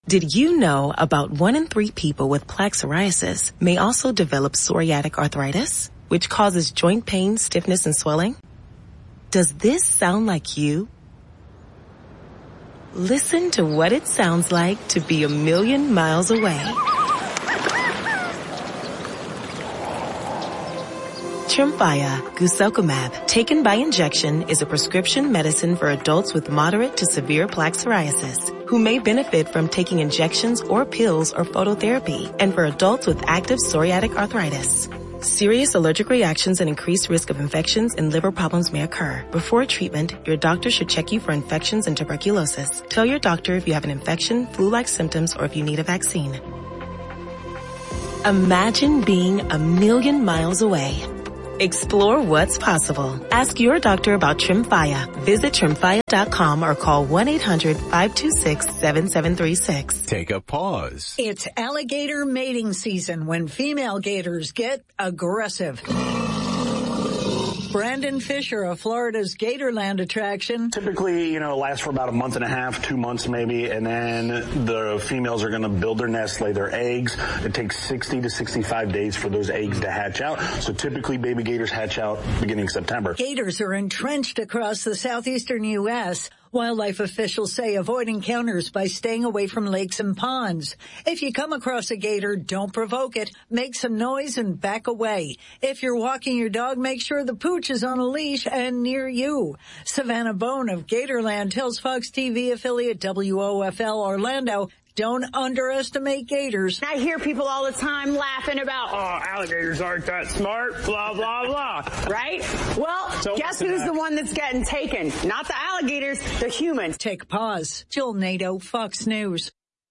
Did you know about 1 in 3 people with plaque psoriasis may also develop psoriatic arthritis, which causes joint pain, stiffness, and swelling? Does this sound like you? Listen to what it sounds like to be a million miles away. Tremfya guselkumab, taken by injection, is a prescription medicine for adults with moderate to severe plaque psoriasis who may benefit from taking injections or pills or phototherapy, and for adults with active psoriatic arthritis. Serious allergic reactions and increased risk of infections and liver problems may occur. Before treatment, your doctor should check you for infections and tuberculosis. Tell your doctor if you have an infection, flu-like symptoms, or if you need a vaccine. Imagine being a million miles away. Explore what's possible. Ask your doctor about Tremfya. Visit Tremfya.com or call 1-800-526-7736. Take a pause. It's alligator mating season when female gators get aggressive. Brandon Fisher of Florida's Gatorland attraction. Typically, it lasts for about a month and a half, 2 months maybe, and then the females are going to build their nest, lay their eggs. It takes 60 to 65 days for those eggs to hatch out. So typically baby gators hatch out beginning September. Gators are entrenched across the southeastern U.S. Wildlife officials say avoid encounters by staying away from lakes and ponds. If you come across a gator, don't provoke it. Make some noise and back away. If you're walking your dog, make sure the pooch is on a leash and near you. Savannah Bone of Gatorland tells Fox TV affiliate WOFL Orlando, don't underestimate gators. I hear people all the time laughing about, alligators aren't that smart, blah, blah, blah, right? Well, guess who's the one that's getting taken? Not the alligators, the humans. Take a pause. Jill Nato, Fox News.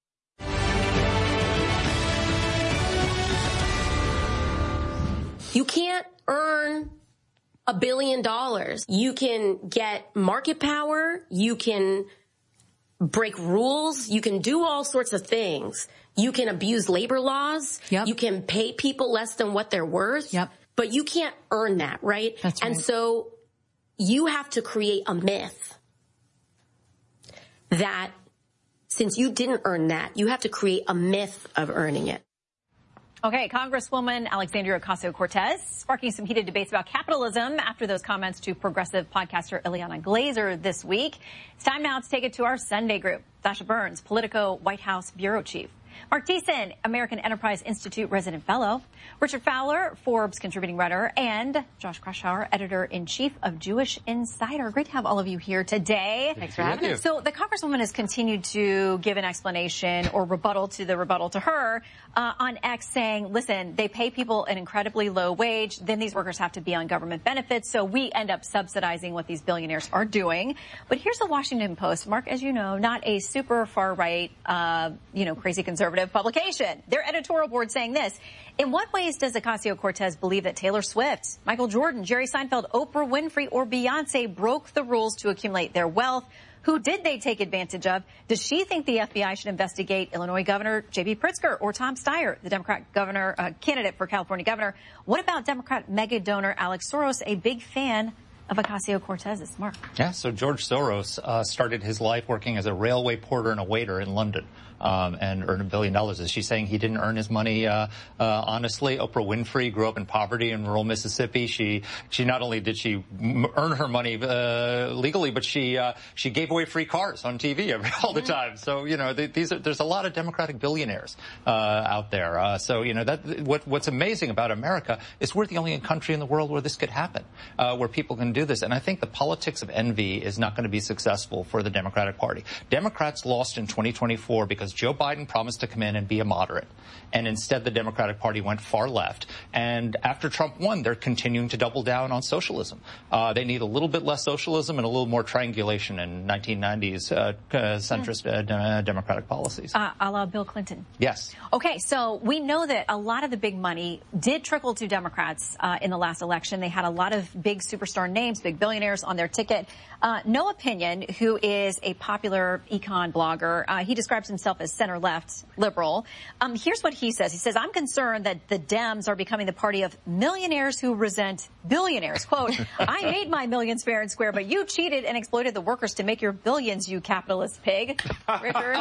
You can't earn $1 billion. You can get market power. You can break rules. You can do all sorts of things. You can abuse labor laws. Yep. You can pay people less than what they're worth. Yep. But you can't earn that, right? That's right. And so you have to create a myth that since you didn't earn that, you have to create a myth of earning it. Okay, Congresswoman Alexandria Ocasio-Cortez sparking some heated debates about capitalism after those comments to progressive podcaster Ileana Glazer this week. It's time now to take it to our Sunday group. Sasha Burns, Politico White House Bureau Chief. Mark Thiessen, American Enterprise Institute Resident Fellow. Richard Fowler, Forbes contributing writer. And Josh Kraushaar, Editor-in-Chief of Jewish Insider. Great to have all of you here today. Thanks for having us. So the Congresswoman has continued to give an explanation or rebuttal to her on X saying, listen, they pay people an incredibly low wage. Then these workers have to be on government benefits. So we end up subsidizing what these billionaires are doing. But here's the Washington Post. Mark, as you know, not a super far right, crazy conservative publication. Their editorial board saying this: in what ways does Ocasio-Cortez believe that Taylor Swift, Michael Jordan, Jerry Seinfeld, Oprah Winfrey, or Beyonce broke the rules to accumulate their wealth? Who did they take advantage of? Does she think the FBI should investigate Illinois Governor J.B. Pritzker or Tom Steyer, the Democrat governor candidate for California governor? What about Democrat mega donor Alex Soros, a big fan of Ocasio-Cortez's? Mark. Yeah, so George Soros started his life working as a railway porter and a waiter in London. And earned $1 billion. Is she saying he didn't earn his money honestly? Oprah Winfrey grew up in poverty in rural Mississippi. She not only did she earn her money legally, but she gave away free cars on TV all the time. So there's a lot of Democratic billionaires out there. So what's amazing about America is we're the only country in the world where this could happen, where people can do this. And I think the politics of envy is not going to be successful for the Democratic Party. Democrats lost in 2024 because Joe Biden promised to come in and be a moderate. And instead, the Democratic Party went far left. And after Trump won, they're continuing to double down on socialism. They need a little bit less socialism and a little more triangulation in 1990s centrist Democratic policies. A la Bill Clinton. Yes. Okay, so we know that a lot of the big money did trickle to Democrats in the last election. They had a lot of big superstar names. names, big billionaires on their ticket. No Opinion, who is a popular econ blogger, he describes himself as center-left liberal. Here's what he says. He says, I'm concerned that the Dems are becoming the party of millionaires who resent billionaires. Quote, I made my millions fair and square, but you cheated and exploited the workers to make your billions, you capitalist pig. Richard?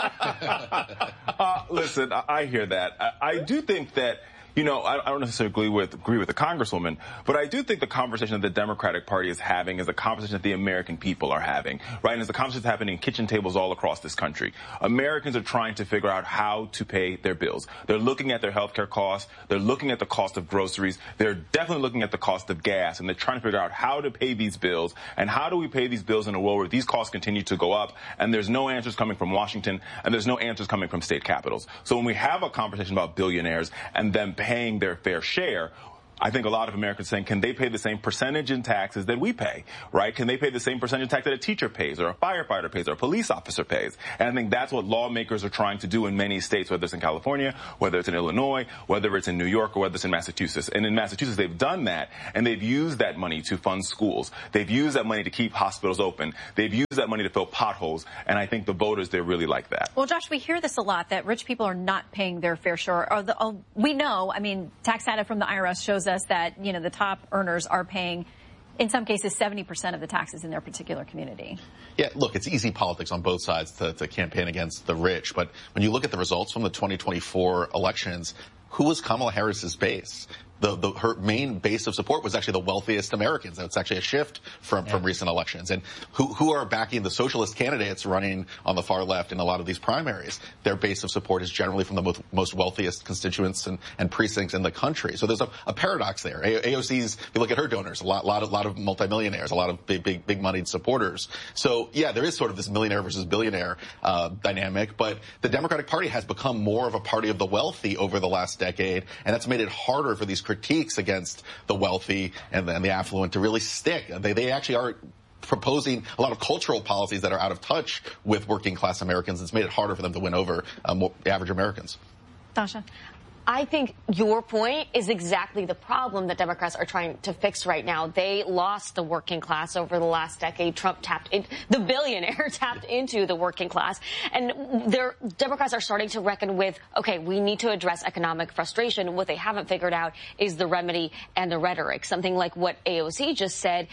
Listen, I hear that. I do think that, you know, I don't necessarily agree with the Congresswoman, but I do think the conversation that the Democratic Party is having is a conversation that the American people are having, right? And it's a conversation that's happening in kitchen tables all across this country. Americans are trying to figure out how to pay their bills. They're looking at their healthcare costs. They're looking at the cost of groceries. They're definitely looking at the cost of gas, and they're trying to figure out how to pay these bills. And how do we pay these bills in a world where these costs continue to go up, and there's no answers coming from Washington, and there's no answers coming from state capitals. So when we have a conversation about billionaires and them paying their fair share, I think a lot of Americans are saying, can they pay the same percentage in taxes that we pay, right? Can they pay the same percentage in tax that a teacher pays or a firefighter pays or a police officer pays? And I think that's what lawmakers are trying to do in many states, whether it's in California, whether it's in Illinois, whether it's in New York, or whether it's in Massachusetts. And in Massachusetts, they've done that, and they've used that money to fund schools. They've used that money to keep hospitals open. They've used that money to fill potholes, and I think the voters, they really like that. Well, Josh, we hear this a lot, that rich people are not paying their fair share. We know, I mean, tax data from the IRS shows us that, you know, the top earners are paying, in some cases, 70% of the taxes in their particular community. Yeah, look, it's easy politics on both sides to campaign against the rich. But when you look at the results from the 2024 elections, who was Kamala Harris's base? Her main base of support was actually the wealthiest Americans. It's actually a shift from recent elections. And who are backing the socialist candidates running on the far left in a lot of these primaries? Their base of support is generally from the most wealthiest constituents and precincts in the country. So there's a paradox there. AOC's, if you look at her donors, a lot of multimillionaires, a lot of big moneyed supporters. So yeah, there is sort of this millionaire versus billionaire dynamic, but the Democratic Party has become more of a party of the wealthy over the last decade, and that's made it harder for these critiques against the wealthy and the affluent to really stick. They actually are proposing a lot of cultural policies that are out of touch with working class Americans. It's made it harder for them to win over average Americans. Dasha? I think your point is exactly the problem that Democrats are trying to fix right now. They lost the working class over the last decade. Trump the billionaire tapped into the working class. And Democrats are starting to reckon with, okay, we need to address economic frustration. What they haven't figured out is the remedy and the rhetoric. Something like what AOC just said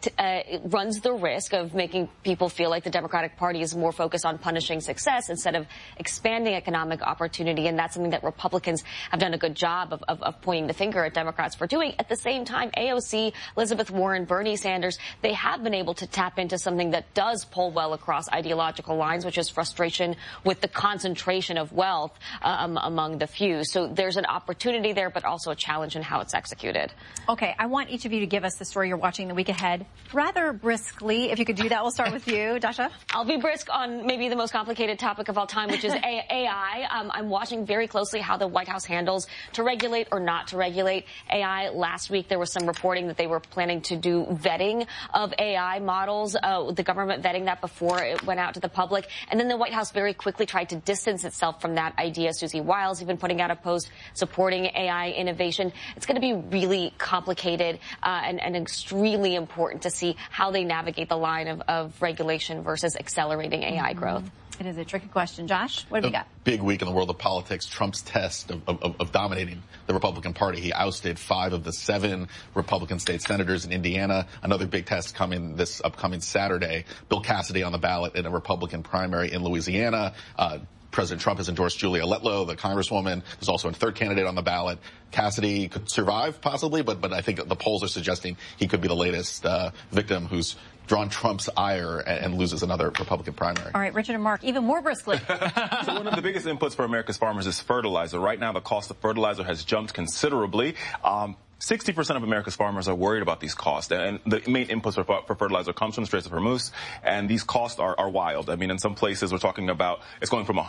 runs the risk of making people feel like the Democratic Party is more focused on punishing success instead of expanding economic opportunity. And that's something that Republicans have done a good job of pointing the finger at Democrats for doing. At the same time, AOC, Elizabeth Warren, Bernie Sanders, they have been able to tap into something that does pull well across ideological lines, which is frustration with the concentration of wealth among the few. So there's an opportunity there, but also a challenge in how it's executed. Okay, I want each of you to give us the story you're watching the week ahead rather briskly. If you could do that, we'll start with you, Dasha. I'll be brisk on maybe the most complicated topic of all time, which is AI. I'm watching very closely how the White House handles to regulate or not to regulate AI. Last week, there was some reporting that they were planning to do vetting of AI models, the government vetting that before it went out to the public. And then the White House very quickly tried to distance itself from that idea. Susie Wiles even putting out a post supporting AI innovation. It's going to be really complicated and extremely important to see how they navigate the line of regulation versus accelerating AI growth. It is a tricky question. Josh, what have you got? Big week in the world of politics. Trump's test of dominating the Republican Party. He ousted 5 of the 7 Republican state senators in Indiana. Another big test coming this upcoming Saturday. Bill Cassidy on the ballot in a Republican primary in Louisiana. President Trump has endorsed Julia Letlow, the congresswoman. There's also a third candidate on the ballot. Cassidy could survive, possibly, but I think the polls are suggesting he could be the latest victim who's drawn Trump's ire and loses another Republican primary. All right, Richard and Mark, even more briskly. So one of the biggest inputs for America's farmers is fertilizer. Right now, the cost of fertilizer has jumped considerably. 60% of America's farmers are worried about these costs, and the main inputs for fertilizer comes from the Straits of Hormuz, and these costs are wild. I mean, in some places we're talking about it's going from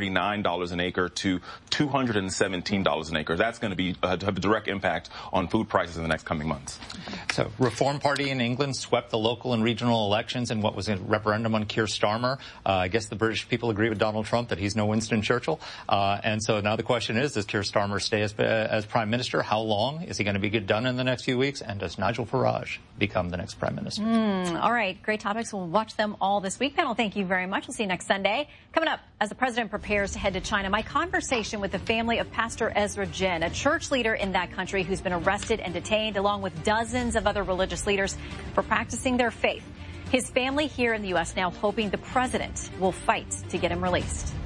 $139 an acre to $217 an acre. That's going to have a direct impact on food prices in the next coming months. So, Reform Party in England swept the local and regional elections in what was a referendum on Keir Starmer. I guess the British people agree with Donald Trump that he's no Winston Churchill, and so now the question is, does Keir Starmer stay as Prime Minister? How long is he going to to be done in the next few weeks? And does Nigel Farage become the next prime minister? All right. Great topics. We'll watch them all this week. Panel, thank you very much. We'll see you next Sunday. Coming up, as the president prepares to head to China, my conversation with the family of Pastor Ezra Jin, a church leader in that country who's been arrested and detained, along with dozens of other religious leaders for practicing their faith. His family here in the U.S. now hoping the president will fight to get him released.